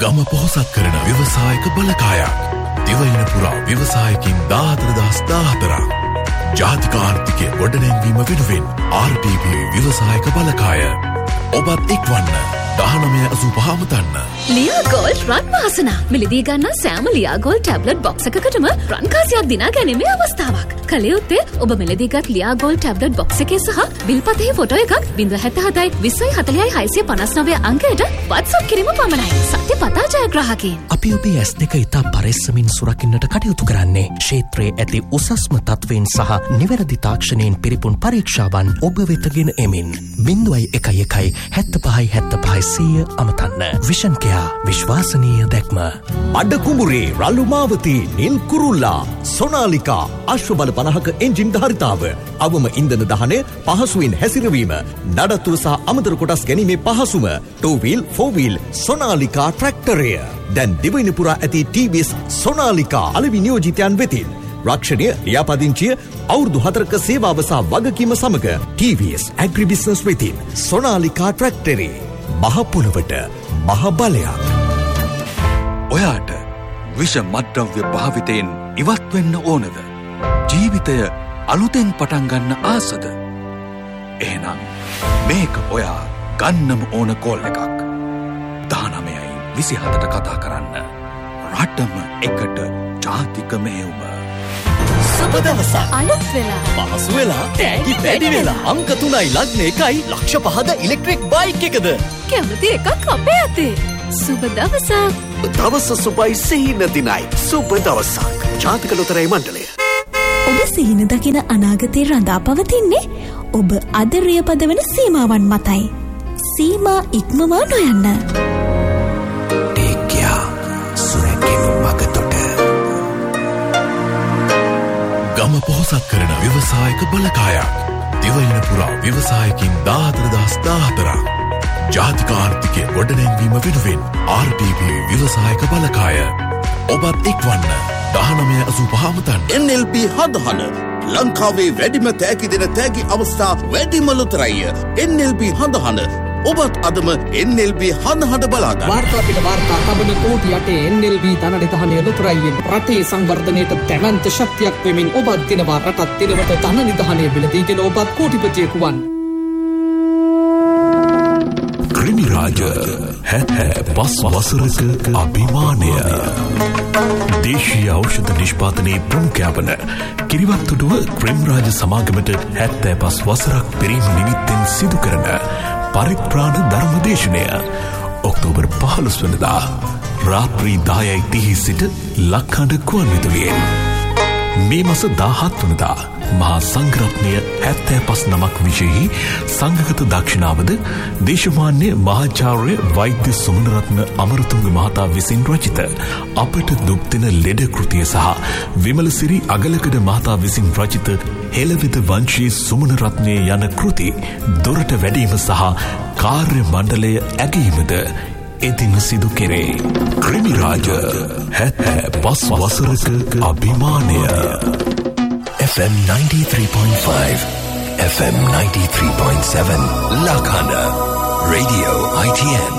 ගම පොහොසත් කරන ව්‍යවසායක බලකායක්. දිවයින පුරා ව්‍යවසායකින් 14,014ක්. ජාතික ආර්ථිකය ගොඩනැංවීම වෙනුවෙන් RTP ව්‍යවසායක බලකාය. ඔබත් එක්වන්න 1985 අමතන්න. ලියා ගෝල්ඩ් රන් වාසනා. මිලදී ගන්න සෑම ලියා ගෝල්ඩ් ටැබ්ලට් බොක්ස් එකකටම රන් කාසියක් දිනා ගැනීමේ අවස්ථාවක්. කල යුත්තේ ඔබ මිලදීගත් ලියා ගෝල්ඩ් ටැබ්ලට් බොක්ස් එකේ සහ බිල්පතේ ෆොටෝ එකක් 077 20 40 659 අංකයට WhatsApp කිරීම පමණයි. සත්‍ය පතා ජයග්‍රාහකයන්. අපි ඔබේ S2 ඉතා පරිස්සමින් සුරකින්නට කටයුතු කරන්නේ ක්ෂේත්‍රයේ ඇති උසස්ම තත්වයෙන් සහ නිවැරදි තාක්ෂණයෙන් පිරිපුන් පරීක්ෂාවන් ඔබ වෙතගෙන එමින් 01 75 75 100 අමතන්න. විෂන් කෙයා විශ්වාසනීය දැක්ම. අඩකුඹුරේ රළු මාවතී නිල් කුරුල්ලා සොනාලිකා අශ්වබල 50ක එන්ජින් ධාරිතාව අවම ඉන්ධන දහනය පහසුවෙන් හැසිරවීම නඩත්තුව සහ අමතර කොටස් ගැනීමේ පහසුම 2 wheel 4 wheel සොනාලිකා ට්‍රැක්ටරය දැන් දිවයින පුරා ඇති TVS සොනාලිකා අලෙවි නියෝජිතයන් වෙතින් රක්ෂණය ලියාපදිංචිය අවුරුදු 4ක සේවාව සහ වගකීම සමග TVS ඇග්‍රිබිස්නස් වෙතින් සොනාලිකා ට්‍රැක්ටරේ මහ පොළවට මහ බලයක්. ඔයාට විෂ මත්ද්‍රව්‍ය භාවිතයෙන් ඉවත් වෙන්න ඕනද? ජීවිතය අලුතෙන් පටන් ගන්න ආසද? එහෙනම් මේක ඔයා ගන්නම ඕන කෝල් එකක්. 19:27ට කතා කරන්න. රටම එකට ජාතික මෙහෙයුම. සුබ දවසක්. අලුත් වෙලා. පහසු වෙලා. තෑගි වැඩි වෙලා. අංක 3යි ලග්න 1යි ලක්ෂ 5ද ඉලෙක්ට්‍රික් බයික් එකද? කැමති එකක් අපේ අතේ. සුබ දවසක්. දවස සුබයි සිහින දිනයි. සුබ දවසක්. ජාතික ලොතරැයි මණ්ඩලය. ඔබ සිහින දකින අනාගතේ රඳා පවතින්නේ ඔබ අදරිය පදවන සීමාවන් මතයි. සීමා ඉක්මවා නොයන්න. ටේක්යා සුරැකීම මගතොට. ගම පොහොසත් කරන ව්‍යවසායක බලකායක්. දිවයින පුරා ව්‍යවසායකින් 14,014ක්. ජාතික ආර්ථිකය ගොඩනැංවීම වෙනුවෙන් RTP ව්‍යවසායක බලකාය. ඔබත් එක්වන්න 1985 අමතන්න. NLP හඳහන ලංකාවේ වැඩිම තෑගි දෙන තෑගි අවස්ථා වැඩිම ලොතරැය. NLP හඳහන ඔබත් අදම NLP හඳහන බලාගන්න. වාර්තා පිට වාර්තා තබන කෝටි යටේ NLP ධනනිධානය ලොතරැයියෙන් රටේ සංවර්ධනයට දැවැන්ත ශක්තියක් වෙමින් ඔබත් දිනවා රටත් දිනවට ධන නිධානය බිලදීගෙන ඔබත් කෝටිපතියෙකු වන්. ක්‍රිමිරාජ පස් වසරක අභිමානය. දේශීය ඖෂධ නිෂ්පාදනයේ ප්‍රමුඛයා වන කිරිවත්තුඩුව ක්‍රිම්රාජ සමාගමට 75 වසරක් පිරීම නිමිත්තෙන් සිදු කරන පරිත්‍රාණ ධර්මදේශනය ඔක්තෝබර් 15 වනදා රාත්‍රී 10:30 සිට ලක්හඬ ගුවන්විදුලියෙන්. මේ මාස 17 වනදා මහා සංඝරත්නය 75 නමක් විශේෂී සංඝගත දක්ෂිනාවද දේශමාන්‍ය මහාචාර්ය වෛද්‍ය සුමනරත්න අමරතුංග මහතා විසින් රචිත අපට දුක් දෙන ලෙඩ කෘතිය සහ විමලසිරි අගලකඩ මහතා විසින් රචිත හෙළවිද වංශී සුමනරත්නය යන කෘති දොරට වැඩීම සහ කාර්ය මණ්ඩලය ඇගීමද එදින සිදු කෙරේ. ක්‍රිමිරාජ 75 වසරක අභිමානය. FM 93.5 FM 93.7 Lakana Radio ITN.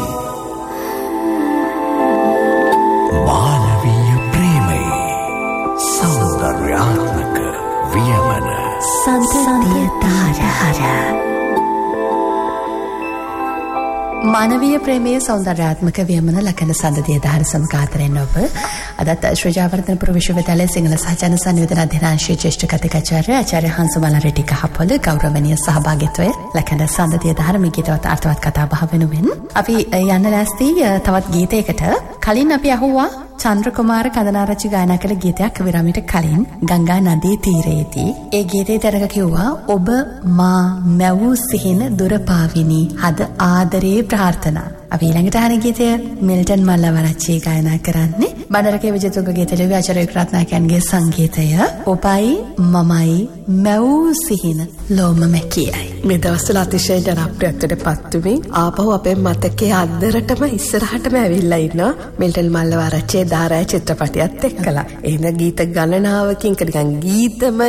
මානවීය ප්‍රේමය සෞන්දර්යාත්මක වියමන සන්තතිය තාරහර. මානවීය ප්‍රේමයේ සෞන්දර්යාත්මක වියමන ලකන සඳතිය දහර සමකාතරයෙන් ඔබ අදත් ශ්‍රජාවර්ධනපුර විශ්වවිද්‍යාලයේ සිංහල සහ ජන සංයෝජන අධ්‍යනාංශයේ ජ්‍යෙෂ්ඨ කතිකාචාර්ය ආචාර්ය හංසමාලා රෙටි කහපොළ ගෞරවනීය සහභාගීත්වය ලකන සඳතිය දහර මේ ගීතවත් අර්ථවත් කතා බහ වෙනුවෙන් අපි යන්න ලෑස්ති තවත් ගීතයකට. කලින් අපි අහුවා චන්ද්‍රකුමාර කඳනාරච්චි ගායනා කළ ගීතයක් විරාමයට කලින් ගංගා නදී තීරයේදී ඒ ගීතේ තරක කිව්වා ඔබ මා මැවූ සිහින දුර පාවිනි හද ආදරේ ප්‍රාර්ථනා. අපි ඊළඟට අහන ගීතය මිල්ටන් මල්ලවරච්චි ගායනා කරන්නේ බණරකේ විජේතුංගගේ ටෙලිවිෂන් ආචාර්ය වික්‍රත්නායකයන්ගේ සංගීතය ඔබයි මමයි මැවූ සිහින ලෝම මැකියයි. මේ දවස්වල අතිශය ජනප්‍රියත්වයට පත් වෙමින් ආපහු අපේ මතකයේ අද්දරටම ඉස්සරහටම ඇවිල්ලා ඉන්නවා මිල්ටන් මල්ලවරච්චි දාරය චිත්‍රපටියත් එක්කලා. එහෙනම් ගීත ගණනාවකින් නිකන් ගීතමය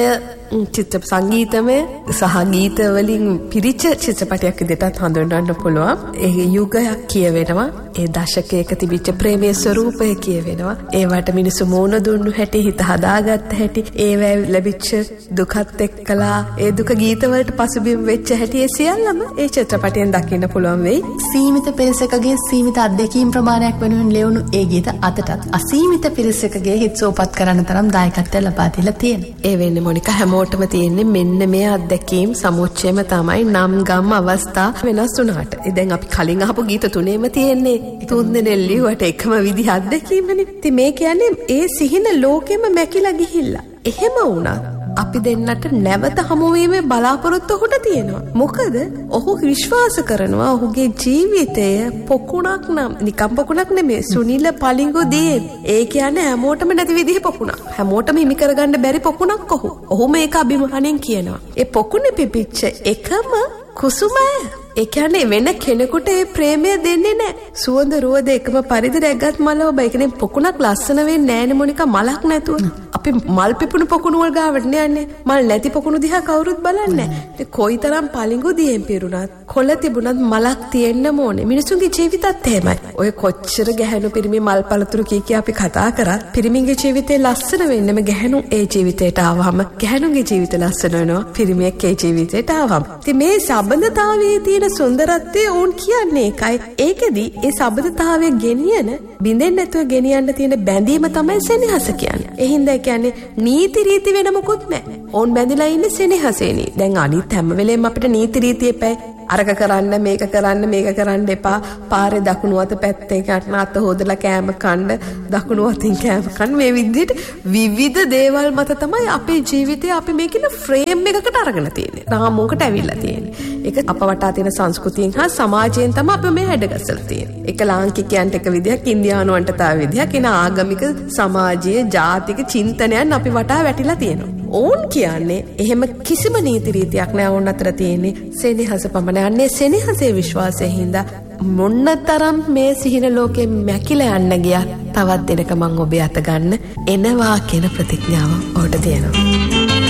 චිත්‍ර සංගීතමය සහ ගීත වලින් පිරිච්ච චිත්‍රපටයක් විදිහට හඳුන්වන්න පුළුවන්. ඒ යුගයක් කියවෙනවා. ඒ දශකයක තිබිච්ච ප්‍රේමයේ ස්වරූපය කියවෙනවා. ඒවට මිනිස්සු මෝන දුන්නු හැටි, හිත හදාගත්ත හැටි, ඒවැ ලැබිච්ච දුකත් එක්කලා ඒ දුක ගීතවලට පසුබිම් වෙච්ච හැටි, ඒ සියල්ලම ඒ චිත්‍රපටයෙන් දකින්න පුළුවන් වෙයි. සීමිත පිරිසකගේ සීමිත අත්දැකීම් ප්‍රමාණයක් වෙනුවෙන් ලියවුණු ඒ ගීත අතටත් අසීමිත පිරිසකගේ හිත සෝපත් කරන්න තරම් දායකත්වය ලබා දීලා තියෙනවා. ඒ වෙන්නේ මොනිකා හැමෝටම තියෙන්නේ මෙන්න මේ අත්දැකීම් සමුච්චයම තමයි නම් ගම් අවස්ථා වෙනස් වුණාට. දැන් අපි කලින් අහපු ගීත තුනේම තියෙන්නේ තුන් දෙනෙක් ලියුවට එකම විදිහ අත්දැකීමනේ. ඉතින් මේ කියන්නේ ඒ සිහින ලෝකෙම මැකිලා ගිහිල්ලා. එහෙම වුණත් අපි දෙන්නට නැවත හමුවීමේ බලාපොරොත්තු ඔහුට තියෙනවා. මොකද ඔහු විශ්වාස කරනවා ඔහුගේ ජීවිතය පොකුණක් නම් නිකම් පොකුණක් නෙමෙයි, සුනිල පලිඟු දේ. ඒ කියන්නේ හැමෝටම නැති විදිහේ පොකුණක්. හැමෝටම හිමි කරගන්න බැරි පොකුණක් ඔහු. ඔහු මේක අභිමාණයෙන් කියනවා. ඒ පොකුණේ පිපිච්ච එකම කුසුමය. ඒ කියන්නේ වෙන කෙනෙකුට ඒ ප්‍රේමය දෙන්නේ නැහැ. සුවඳ රුවද එකම පරිදි රැගත් මල ඔබ ඒ කියන්නේ පොකුණක් ලස්සන වෙන්නේ නැහැ නේ මොනිකා, මලක් නැතුව. අපි මල් පිපුණු පොකුණු වල ගාවට යන්නේ. මල් නැති පොකුණු දිහා කවුරුත් බලන්නේ නැහැ. ඒ කොයිතරම් පලිඟු දියෙන් පිරුණත්, කොළ තිබුණත් මලක් තියෙන්න ඕනේ. මිනිසුන්ගේ ජීවිතත් එහෙමයි. ඔය කොච්චර ගැහැණු පිරිමි මල් පළතුරු කී අපි කතා කරත් පිරිමින්ගේ ජීවිතේ ලස්සන වෙන්නම ගැහැණු ඒ ජීවිතයට ආවම ගැහැණුගේ ජීවිත ලස්සන වෙනවා පිරිමියෙක් ඒ ජීවිතයට ආවම. ඉතින් මේ සම්බන්ධතාවයේ තියෙන සුන්දරත්වය ඕන් කියන්නේ ඒකයි. ඒකෙදි ඒ සබඳතාවය ගෙනියන බින්දෙන් නැතුව ගෙනියන්න තියෙන බැඳීම තමයි සෙනෙහස කියන්නේ. ඒ හින්දා කියන්නේ නීති රීති වෙන මොකුත් නැහැ. ඕන් බැඳිලා ඉන්නේ සෙනෙහසේනේ. දැන් අනිත් හැම වෙලේම අපිට නීති රීති එපැයි. අරක කරන්න මේක කරන්න එපා. පාරේ දකුණු අත පැත්තේ යටන අත හොදලා කෑම කන්න, දකුණු අතින් කෑම කන්න, මේ විදිහට විවිධ දේවල් මත තමයි අපේ ජීවිතය අපි මේකින ෆ්‍රේම් එකකට අරගෙන තියෙන්නේ. රාමුවකට ඇවිල්ලා තියෙන්නේ. ඒක අප වටා තියෙන සංස්කෘතියෙන් හා සමාජයෙන් තමයි අපි මේ හැඩගස්සලා තියෙන්නේ. ඒක ලාංකිකයන්ට එක විදිහක්, ඉන්දියානුවන්ට තව විදිහක්, එන ආගමික සමාජීය ජාතික චින්තනයන් අපි වටා වැටිලා තියෙනවා. ඕන් කියන්නේ එහෙම කිසිම නීති රීතියක් නෑ. ඕන් අතර තියෙන්නේ සෙනෙහස පමණයි. අන්නේ සෙනෙහසේ විශ්වාසයෙන් හින්දා මොන්නතරම් මේ සිහින ලෝකෙ මැකිලා යන්න ගියත් තවත් දෙනක මං ඔබේ අත ගන්න එනවා කියන ප්‍රතිඥාව ඔහුට තියෙනවා.